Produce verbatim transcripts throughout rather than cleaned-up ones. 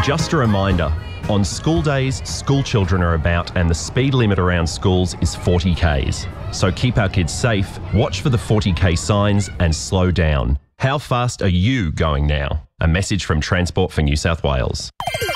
Just a reminder, on school days, school children are about and the speed limit around schools is forty kays. So keep our kids safe, watch for the forty k signs and slow down. How fast are you going now? A message from Transport for New South Wales.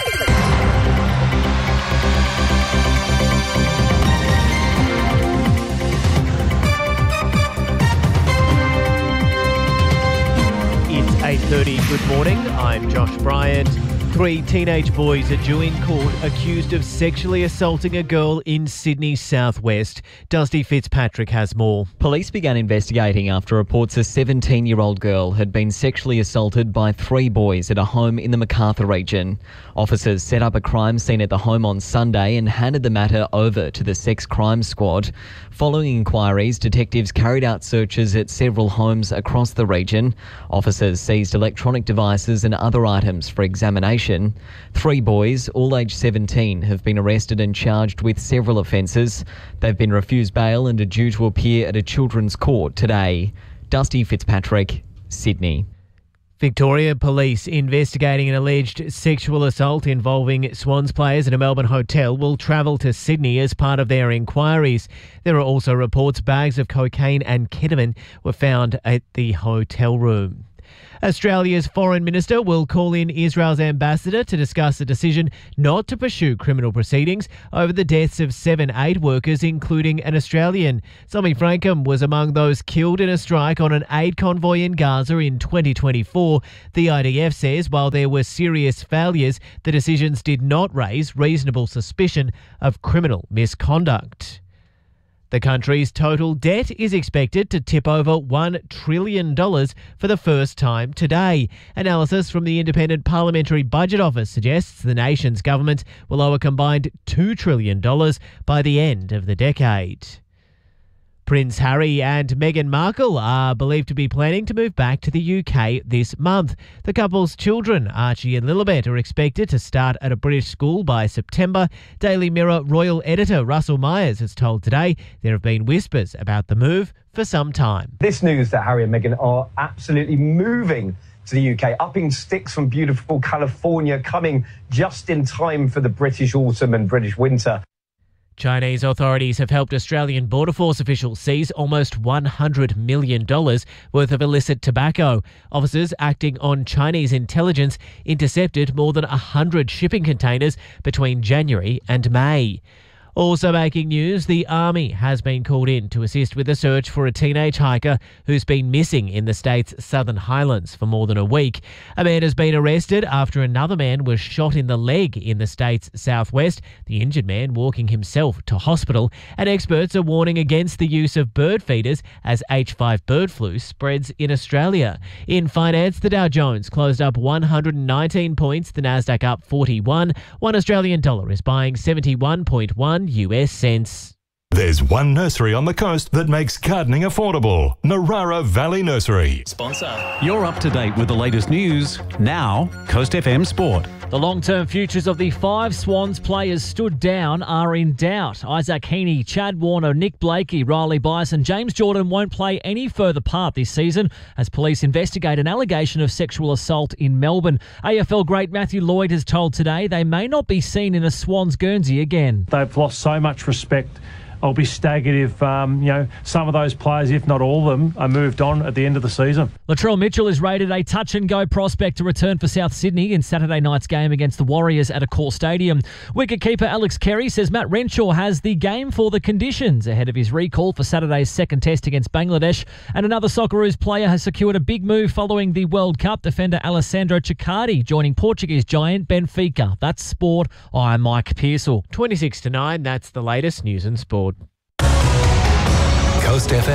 It's eight thirty. Good morning. I'm Josh Bryant. Three teenage boys are due in court accused of sexually assaulting a girl in Sydney's southwest. Dusty Fitzpatrick has more. Police began investigating after reports a seventeen-year-old girl had been sexually assaulted by three boys at a home in the Macarthur region. Officers set up a crime scene at the home on Sunday and handed the matter over to the Sex Crime Squad. Following inquiries, detectives carried out searches at several homes across the region. Officers seized electronic devices and other items for examination. Three boys, all aged seventeen, have been arrested and charged with several offences. They've been refused bail and are due to appear at a children's court today. Dusty Fitzpatrick, Sydney. Victoria Police investigating an alleged sexual assault involving Swans players at a Melbourne hotel will travel to Sydney as part of their inquiries. There are also reports bags of cocaine and ketamine were found at the hotel room. Australia's Foreign Minister will call in Israel's ambassador to discuss a decision not to pursue criminal proceedings over the deaths of seven aid workers, including an Australian. Somi Frankham was among those killed in a strike on an aid convoy in Gaza in twenty twenty-four. The I D F says while there were serious failures, the decisions did not raise reasonable suspicion of criminal misconduct. The country's total debt is expected to tip over one trillion dollars for the first time today. Analysis from the Independent Parliamentary Budget Office suggests the nation's government will owe a combined two trillion dollars by the end of the decade. Prince Harry and Meghan Markle are believed to be planning to move back to the U K this month. The couple's children, Archie and Lilibet, are expected to start at a British school by September. Daily Mirror royal editor Russell Myers has told Today there have been whispers about the move for some time. This news that Harry and Meghan are absolutely moving to the U K, upping sticks from beautiful California, coming just in time for the British autumn and British winter. Chinese authorities have helped Australian Border Force officials seize almost one hundred million dollars worth of illicit tobacco. Officers acting on Chinese intelligence intercepted more than one hundred shipping containers between January and May. Also making news, the Army has been called in to assist with a search for a teenage hiker who's been missing in the state's Southern Highlands for more than a week. A man has been arrested after another man was shot in the leg in the state's southwest, the injured man walking himself to hospital. And experts are warning against the use of bird feeders as H five bird flu spreads in Australia. In finance, the Dow Jones closed up one hundred nineteen points, the Nasdaq up forty-one. One Australian dollar is buying seventy-one point one U S cents. There's one nursery on the coast that makes gardening affordable. Narara Valley Nursery. Sponsor. You're up to date with the latest news. Now, Coast F M Sport. The long-term futures of the five Swans players stood down are in doubt. Isaac Heaney, Chad Warner, Nick Blakey, Riley Bias and James Jordan won't play any further part this season as police investigate an allegation of sexual assault in Melbourne. A F L great Matthew Lloyd has told Today they may not be seen in a Swans Guernsey again. They've lost so much respect. I'll be staggered if, um, you know, some of those players, if not all of them, are moved on at the end of the season. Latrell Mitchell is rated a touch-and-go prospect to return for South Sydney in Saturday night's game against the Warriors at Accor Stadium. Wicketkeeper Alex Carey says Matt Renshaw has the game for the conditions ahead of his recall for Saturday's second test against Bangladesh. And another Socceroos player has secured a big move following the World Cup. Defender Alessandro Ciccardi joining Portuguese giant Benfica. That's sport. I'm Mike Pearsall. twenty-six to nine, that's the latest news and sport. Coast F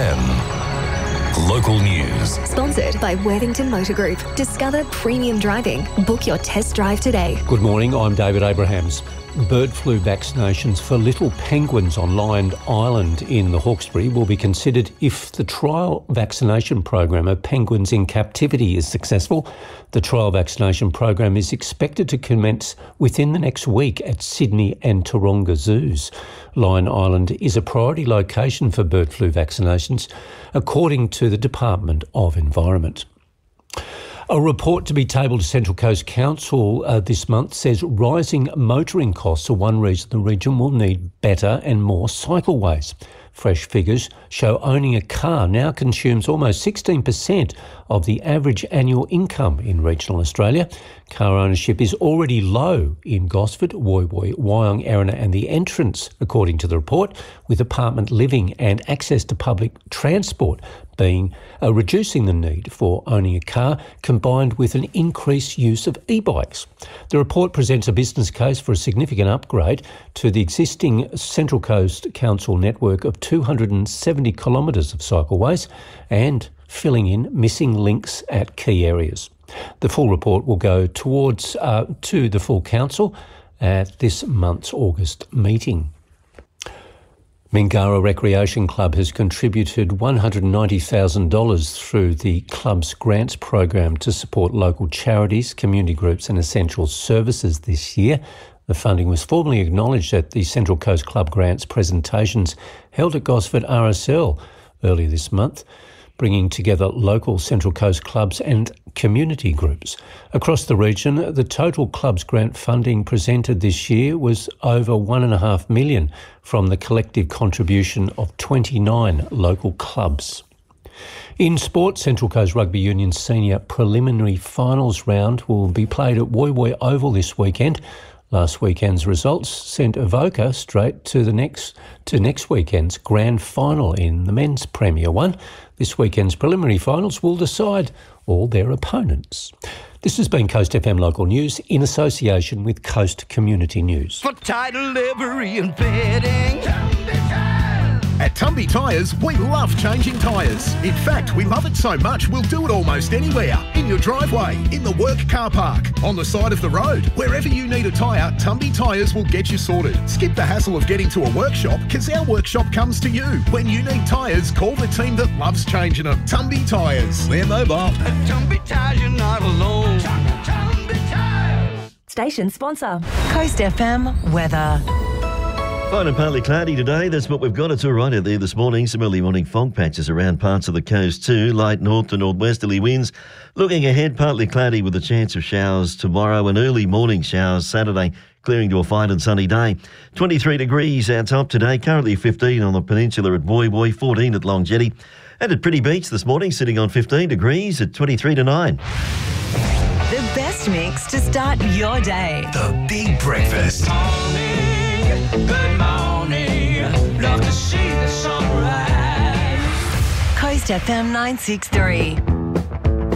M. Local news. Sponsored by Worthington Motor Group. Discover premium driving. Book your test drive today. Good morning, I'm David Abrahams. Bird flu vaccinations for little penguins on Lion Island in the Hawkesbury will be considered if the trial vaccination program of penguins in captivity is successful. The trial vaccination program is expected to commence within the next week at Sydney and Taronga zoos. Lion Island is a priority location for bird flu vaccinations, according to the Department of Environment. A report to be tabled to Central Coast Council uh, this month says rising motoring costs are one reason the region will need better and more cycleways. Fresh figures show owning a car now consumes almost sixteen percent of the average annual income in regional Australia. Car ownership is already low in Gosford, Woy Woy, Wyong, Erina and the Entrance, according to the report, with apartment living and access to public transport being uh, reducing the need for owning a car, combined with an increased use of e-bikes. The report presents a business case for a significant upgrade to the existing Central Coast Council network of two hundred seventy kilometres of cycleways and filling in missing links at key areas. The full report will go towards uh, to the full council at this month's August meeting. Mingara Recreation Club has contributed one hundred ninety thousand dollars through the club's grants program to support local charities, community groups and essential services this year. The funding was formally acknowledged at the Central Coast Club Grants presentations held at Gosford R S L earlier this month, bringing together local Central Coast clubs and community groups. Across the region, the total clubs grant funding presented this year was over one and a half million from the collective contribution of twenty-nine local clubs. In sport, Central Coast Rugby Union's senior preliminary finals round will be played at Woy Woy Oval this weekend. Last weekend's results sent Avoca straight to the next to next weekend's grand final in the men's Premier One. This weekend's preliminary finals will decide all their opponents. This has been Coast F M Local News in association with Coast Community News. For title, livery and fitting. At Tumby Tyres, we love changing tyres. In fact, we love it so much we'll do it almost anywhere. In your driveway, in the work car park, on the side of the road. Wherever you need a tyre, Tumby Tyres will get you sorted. Skip the hassle of getting to a workshop because our workshop comes to you. When you need tyres, call the team that loves changing them. Tumby Tyres. We're mobile. At Tumby Tyres, you're not alone. Tumby Tyres. Station sponsor. Coast F M weather. Fine and partly cloudy today. That's what we've got. It's all right out there this morning. Some early morning fog patches around parts of the coast too. Light north to northwesterly winds. Looking ahead, partly cloudy with a chance of showers tomorrow and early morning showers Saturday, clearing to a fine and sunny day. twenty-three degrees out top today. Currently fifteen on the peninsula at Woy Woy, fourteen at Long Jetty. And at Pretty Beach this morning, sitting on fifteen degrees at twenty-three to nine. The best mix to start your day. The Big Breakfast. Good morning, love to see the sunrise. Coast F M nine six three.